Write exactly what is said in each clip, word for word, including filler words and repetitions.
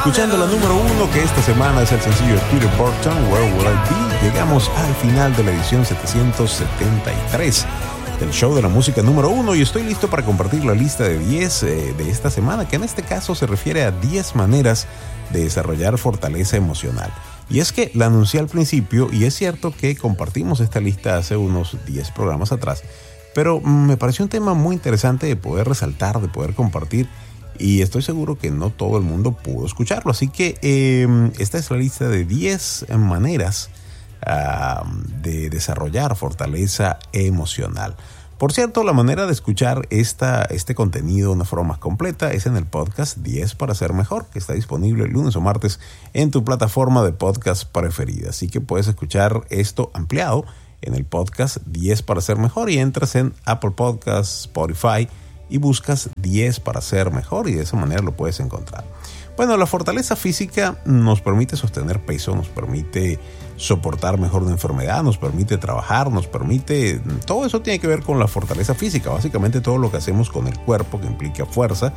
escuchando la número uno, que esta semana es el sencillo de Peter Burton, Where Will I Be. Llegamos al final de la edición setecientos setenta y tres del show de la música número uno y estoy listo para compartir la lista de diez eh, de esta semana, que en este caso se refiere a diez maneras de desarrollar fortaleza emocional. Y es que la anuncié al principio y es cierto que compartimos esta lista hace unos diez programas atrás, pero me pareció un tema muy interesante de poder resaltar, de poder compartir. Y estoy seguro que no todo el mundo pudo escucharlo. Así que eh, esta es la lista de diez maneras uh, de desarrollar fortaleza emocional. Por cierto, la manera de escuchar esta, este contenido de una forma más completa es en el podcast diez para ser mejor, que está disponible lunes o martes en tu plataforma de podcast preferida. Así que puedes escuchar esto ampliado en el podcast diez para ser mejor y entras en Apple Podcasts, Spotify, y buscas diez para ser mejor y de esa manera lo puedes encontrar. Bueno, la fortaleza física nos permite sostener peso, nos permite soportar mejor una enfermedad, nos permite trabajar, nos permite... Todo eso tiene que ver con la fortaleza física. Básicamente todo lo que hacemos con el cuerpo que implica fuerza,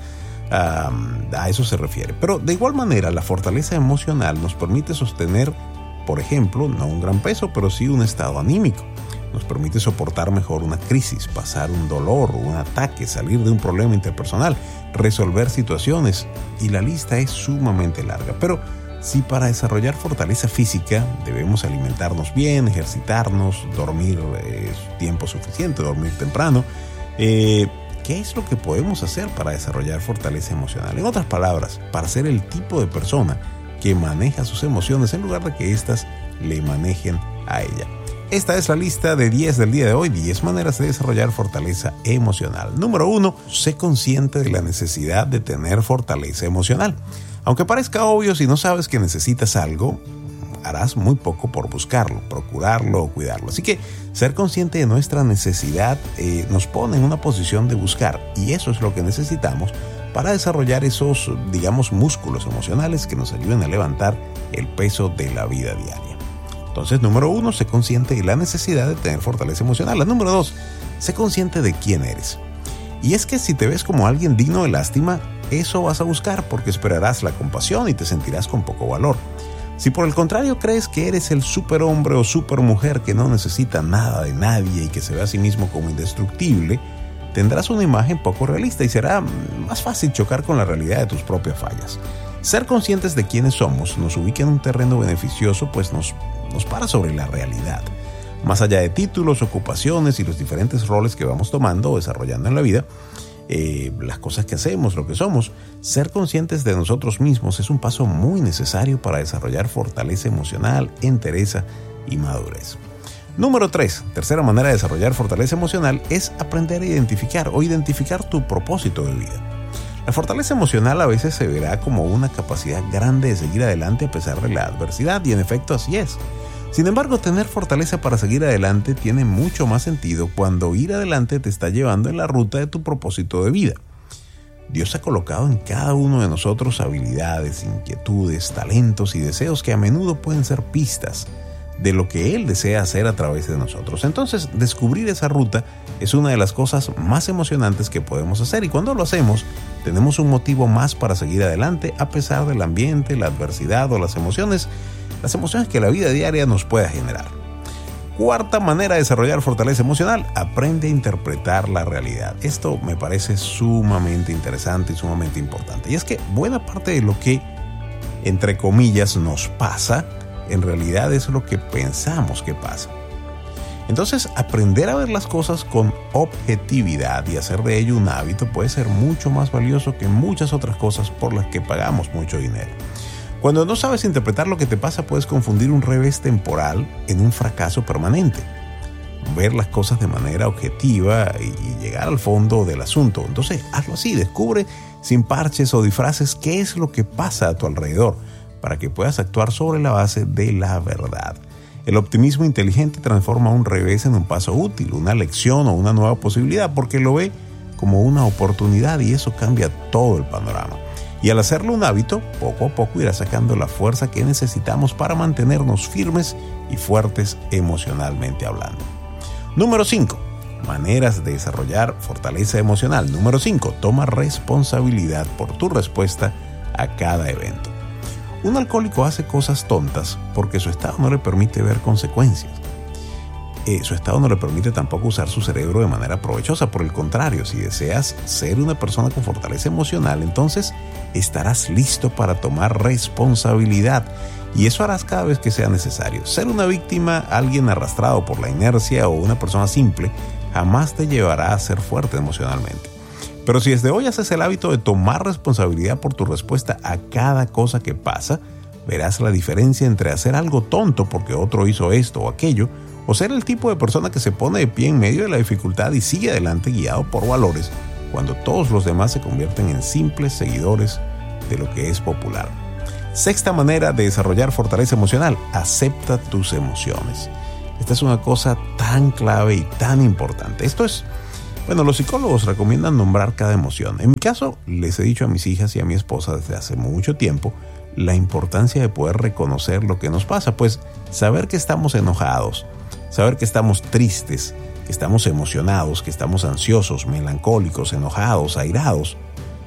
um, a eso se refiere. Pero de igual manera, la fortaleza emocional nos permite sostener, por ejemplo, no un gran peso, pero sí un estado anímico. Nos permite soportar mejor una crisis, pasar un dolor, un ataque, salir de un problema interpersonal, resolver situaciones, y la lista es sumamente larga. Pero si para desarrollar fortaleza física debemos alimentarnos bien, ejercitarnos, dormir eh, tiempo suficiente, dormir temprano, eh, ¿qué es lo que podemos hacer para desarrollar fortaleza emocional? En otras palabras, para ser el tipo de persona que maneja sus emociones en lugar de que éstas le manejen a ella. Esta es la lista de diez del día de hoy, diez maneras de desarrollar fortaleza emocional. Número uno, sé consciente de la necesidad de tener fortaleza emocional. Aunque parezca obvio, si no sabes que necesitas algo, harás muy poco por buscarlo, procurarlo o cuidarlo. Así que ser consciente de nuestra necesidad eh, nos pone en una posición de buscar, y eso es lo que necesitamos para desarrollar esos, digamos, músculos emocionales que nos ayuden a levantar el peso de la vida diaria. Entonces, número uno, sé consciente de la necesidad de tener fortaleza emocional. La número dos, sé consciente de quién eres. Y es que si te ves como alguien digno de lástima, eso vas a buscar porque esperarás la compasión y te sentirás con poco valor. Si por el contrario crees que eres el superhombre o supermujer que no necesita nada de nadie y que se ve a sí mismo como indestructible, tendrás una imagen poco realista y será más fácil chocar con la realidad de tus propias fallas. Ser conscientes de quiénes somos nos ubica en un terreno beneficioso, pues nos, nos para sobre la realidad. Más allá de títulos, ocupaciones y los diferentes roles que vamos tomando o desarrollando en la vida, eh, las cosas que hacemos, lo que somos, ser conscientes de nosotros mismos es un paso muy necesario para desarrollar fortaleza emocional, entereza y madurez. Número tres, tercera manera de desarrollar fortaleza emocional es aprender a identificar o identificar tu propósito de vida. La fortaleza emocional a veces se verá como una capacidad grande de seguir adelante a pesar de la adversidad, y en efecto así es. Sin embargo, tener fortaleza para seguir adelante tiene mucho más sentido cuando ir adelante te está llevando en la ruta de tu propósito de vida. Dios ha colocado en cada uno de nosotros habilidades, inquietudes, talentos y deseos que a menudo pueden ser pistas de lo que Él desea hacer a través de nosotros. Entonces, descubrir esa ruta es una de las cosas más emocionantes que podemos hacer, y cuando lo hacemos, tenemos un motivo más para seguir adelante a pesar del ambiente, la adversidad o las emociones, las emociones que la vida diaria nos pueda generar. Cuarta manera de desarrollar fortaleza emocional, aprende a interpretar la realidad. Esto me parece sumamente interesante y sumamente importante. Y es que buena parte de lo que, entre comillas, nos pasa, en realidad es lo que pensamos que pasa. Entonces, aprender a ver las cosas con objetividad y hacer de ello un hábito puede ser mucho más valioso que muchas otras cosas por las que pagamos mucho dinero. Cuando no sabes interpretar lo que te pasa, puedes confundir un revés temporal en un fracaso permanente. Ver las cosas de manera objetiva y llegar al fondo del asunto. Entonces, hazlo así, descubre sin parches o disfraces qué es lo que pasa a tu alrededor, para que puedas actuar sobre la base de la verdad. El optimismo inteligente transforma un revés en un paso útil, una lección o una nueva posibilidad, porque lo ve como una oportunidad y eso cambia todo el panorama. Y al hacerlo un hábito, poco a poco irá sacando la fuerza que necesitamos para mantenernos firmes y fuertes emocionalmente hablando. Número cinco. Maneras de desarrollar fortaleza emocional. Número cinco. Toma responsabilidad por tu respuesta a cada evento. Un alcohólico hace cosas tontas porque su estado no le permite ver consecuencias. Eh, su estado no le permite tampoco usar su cerebro de manera provechosa. Por el contrario, si deseas ser una persona con fortaleza emocional, entonces estarás listo para tomar responsabilidad. Y eso harás cada vez que sea necesario. Ser una víctima, alguien arrastrado por la inercia o una persona simple, jamás te llevará a ser fuerte emocionalmente. Pero si desde hoy haces el hábito de tomar responsabilidad por tu respuesta a cada cosa que pasa, verás la diferencia entre hacer algo tonto porque otro hizo esto o aquello, o ser el tipo de persona que se pone de pie en medio de la dificultad y sigue adelante guiado por valores, cuando todos los demás se convierten en simples seguidores de lo que es popular. Sexta manera de desarrollar fortaleza emocional: acepta tus emociones. Esta es una cosa tan clave y tan importante. Esto es, bueno, los psicólogos recomiendan nombrar cada emoción. En mi caso, les he dicho a mis hijas y a mi esposa desde hace mucho tiempo la importancia de poder reconocer lo que nos pasa, pues saber que estamos enojados, saber que estamos tristes, que estamos emocionados, que estamos ansiosos, melancólicos, enojados, airados,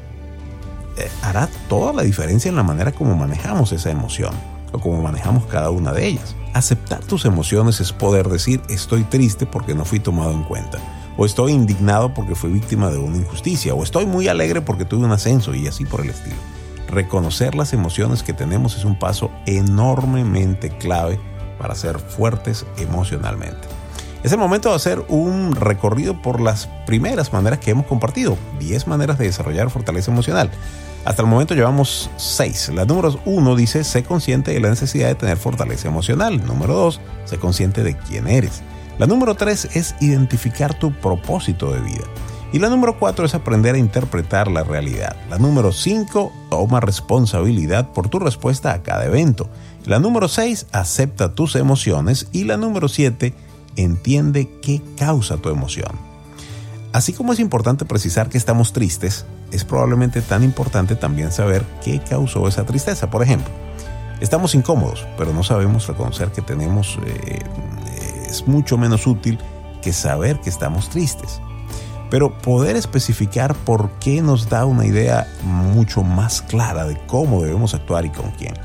eh, hará toda la diferencia en la manera como manejamos esa emoción o como manejamos cada una de ellas. Aceptar tus emociones es poder decir: estoy triste porque no fui tomado en cuenta, o estoy indignado porque fui víctima de una injusticia, o estoy muy alegre porque tuve un ascenso, y así por el estilo. Reconocer las emociones que tenemos es un paso enormemente clave para ser fuertes emocionalmente. Es el momento de hacer un recorrido por las primeras maneras que hemos compartido, diez maneras de desarrollar fortaleza emocional. Hasta el momento llevamos seis. La número uno dice: sé consciente de la necesidad de tener fortaleza emocional. Número dos, sé consciente de quién eres. La número tres es identificar tu propósito de vida. Y la número cuatro es aprender a interpretar la realidad. La número cinco, toma responsabilidad por tu respuesta a cada evento. La número seis, acepta tus emociones. Y la número siete, entiende qué causa tu emoción. Así como es importante precisar que estamos tristes, es probablemente tan importante también saber qué causó esa tristeza. Por ejemplo, estamos incómodos, pero no sabemos reconocer que tenemos, eh, es mucho menos útil que saber que estamos tristes. Pero poder especificar por qué nos da una idea mucho más clara de cómo debemos actuar y con quién.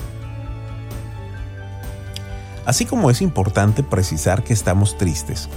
Así como es importante precisar que estamos tristes,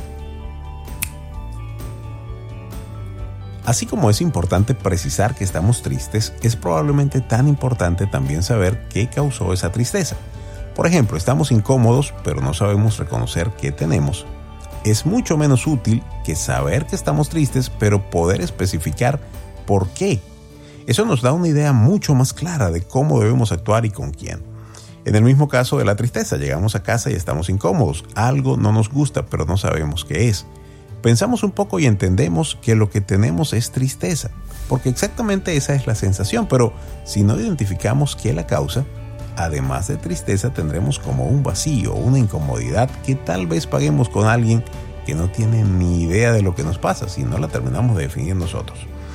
Así como es importante precisar que estamos tristes, es probablemente tan importante también saber qué causó esa tristeza. Por ejemplo, estamos incómodos, pero no sabemos reconocer qué tenemos. Es mucho menos útil que saber que estamos tristes, pero poder especificar por qué. Eso nos da una idea mucho más clara de cómo debemos actuar y con quién. En el mismo caso de la tristeza, llegamos a casa y estamos incómodos. Algo no nos gusta, pero no sabemos qué es. Pensamos un poco y entendemos que lo que tenemos es tristeza, porque exactamente esa es la sensación, pero si no identificamos qué la causa, además de tristeza tendremos como un vacío, una incomodidad que tal vez paguemos con alguien que no tiene ni idea de lo que nos pasa si no la terminamos de definir nosotros.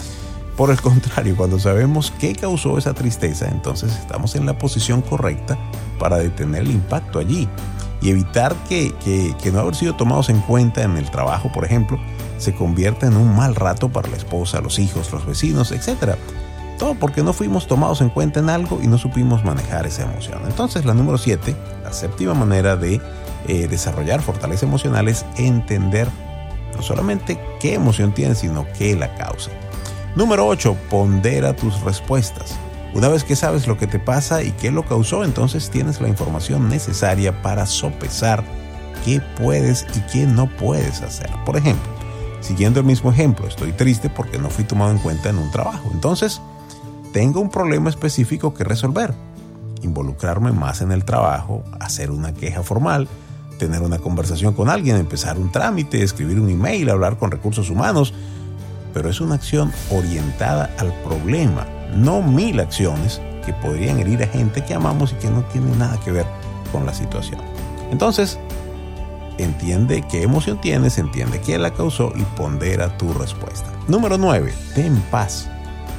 Por el contrario, cuando sabemos qué causó esa tristeza, entonces estamos en la posición correcta para detener el impacto allí y evitar que, que, que no haber sido tomados en cuenta en el trabajo, por ejemplo, se convierta en un mal rato para la esposa, los hijos, los vecinos, etcétera. Todo porque no fuimos tomados en cuenta en algo y no supimos manejar esa emoción. Entonces, la número siete, la séptima manera de eh, desarrollar fortaleza emocional es entender no solamente qué emoción tienes, sino qué la causa. Número ocho, pondera tus respuestas. Una vez que sabes lo que te pasa y qué lo causó, entonces tienes la información necesaria para sopesar qué puedes y qué no puedes hacer. Por ejemplo, siguiendo el mismo ejemplo, estoy triste porque no fui tomado en cuenta en un trabajo. Entonces, tengo un problema específico que resolver. Involucrarme más en el trabajo, hacer una queja formal, tener una conversación con alguien, empezar un trámite, escribir un email, hablar con recursos humanos. Pero es una acción orientada al problema, no mil acciones que podrían herir a gente que amamos y que no tienen nada que ver con la situación. Entonces, entiende qué emoción tienes, entiende quién la causó y pondera tu respuesta. Número nueve, ten paz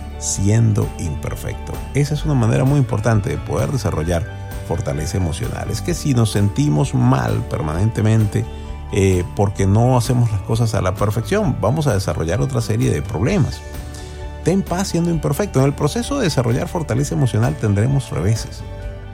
siendo imperfecto. Esa es una manera muy importante de poder desarrollar fortaleza emocional. Es que si nos sentimos mal permanentemente, Eh, porque no hacemos las cosas a la perfección, vamos a desarrollar otra serie de problemas. Ten paz siendo imperfecto. En el proceso de desarrollar fortaleza emocional tendremos reveses,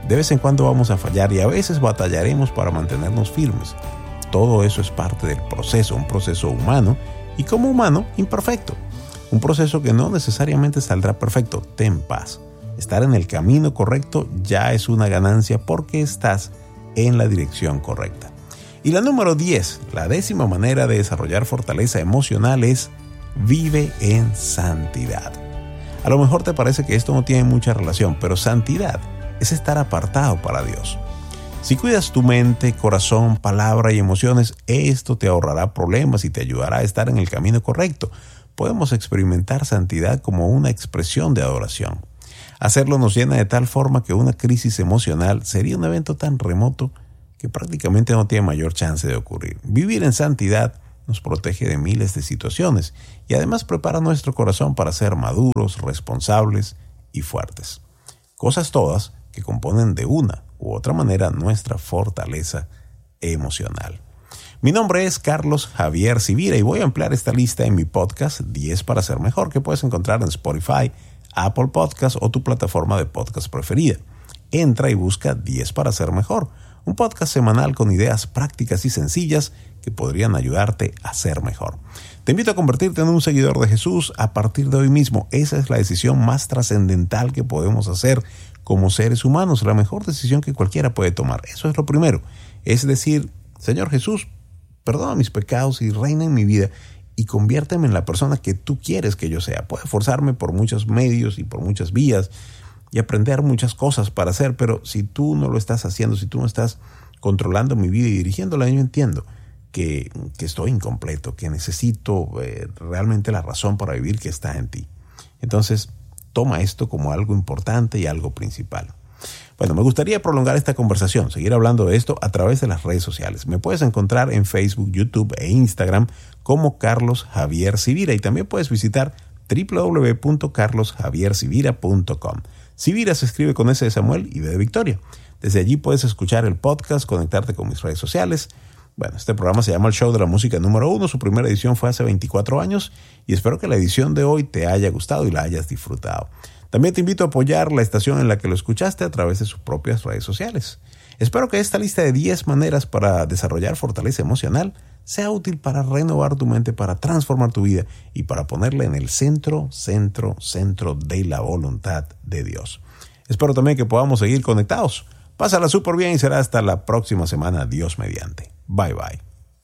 De vez en cuando vamos a fallar y a veces batallaremos para mantenernos firmes. Todo eso es parte del proceso, un proceso humano y como humano imperfecto. Un proceso que no necesariamente saldrá perfecto. Ten paz. Estar en el camino correcto ya es una ganancia porque estás en la dirección correcta. Y la número diez, la décima manera de desarrollar fortaleza emocional es vive en santidad. A lo mejor te parece que esto no tiene mucha relación, pero santidad es estar apartado para Dios. Si cuidas tu mente, corazón, palabra y emociones, esto te ahorrará problemas y te ayudará a estar en el camino correcto. Podemos experimentar santidad como una expresión de adoración. Hacerlo nos llena de tal forma que una crisis emocional sería un evento tan remoto que prácticamente no tiene mayor chance de ocurrir. Vivir en santidad nos protege de miles de situaciones y además prepara nuestro corazón para ser maduros, responsables y fuertes. Cosas todas que componen de una u otra manera nuestra fortaleza emocional. Mi nombre es Carlos Javier Civira y voy a ampliar esta lista en mi podcast diez para ser mejor, que puedes encontrar en Spotify, Apple Podcasts o tu plataforma de podcast preferida. Entra y busca diez para ser mejor, un podcast semanal con ideas prácticas y sencillas que podrían ayudarte a ser mejor. Te invito a convertirte en un seguidor de Jesús a partir de hoy mismo. Esa es la decisión más trascendental que podemos hacer como seres humanos, la mejor decisión que cualquiera puede tomar. Eso es lo primero. Es decir, Señor Jesús, perdona mis pecados y reina en mi vida y conviérteme en la persona que tú quieres que yo sea. Puedo esforzarme por muchos medios y por muchas vías y aprender muchas cosas para hacer, pero si tú no lo estás haciendo, si tú no estás controlando mi vida y dirigiéndola, yo entiendo que, que estoy incompleto, que necesito eh, realmente la razón para vivir que está en ti. Entonces, toma esto como algo importante y algo principal. Bueno, me gustaría prolongar esta conversación, seguir hablando de esto a través de las redes sociales. Me puedes encontrar en Facebook, YouTube e Instagram como Carlos Javier Civira y también puedes visitar doble u doble u doble u punto carlos javier civira punto com. Civira se escribe con S de Samuel y B de Victoria. Desde allí puedes escuchar el podcast, conectarte con mis redes sociales. Bueno, este programa se llama El Show de la Música número uno. Su primera edición fue hace veinticuatro años y espero que la edición de hoy te haya gustado y la hayas disfrutado. También te invito a apoyar la estación en la que lo escuchaste a través de sus propias redes sociales. Espero que esta lista de diez maneras para desarrollar fortaleza emocional sea útil para renovar tu mente, para transformar tu vida y para ponerla en el centro, centro, centro de la voluntad de Dios. Espero también que podamos seguir conectados. Pásala súper bien y será hasta la próxima semana, Dios mediante. Bye bye.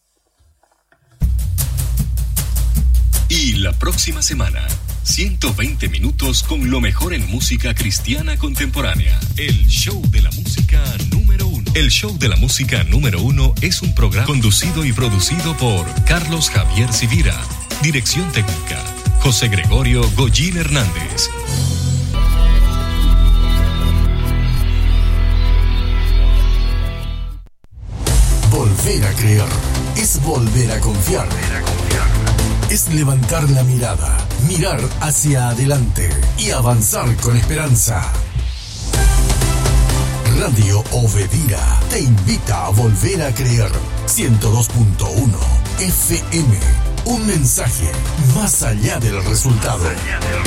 Y la próxima semana, ciento veinte minutos con lo mejor en música cristiana contemporánea. El Show de la Música número uno. El Show de la Música número uno es un programa conducido y producido por Carlos Javier Civira. Dirección técnica, José Gregorio Goyín Hernández. Volver a creer es volver a confiar. Es levantar la mirada, mirar hacia adelante y avanzar con esperanza. Radio Obedira te invita a volver a creer. ciento dos punto uno F M. Un mensaje más allá del resultado. Más allá del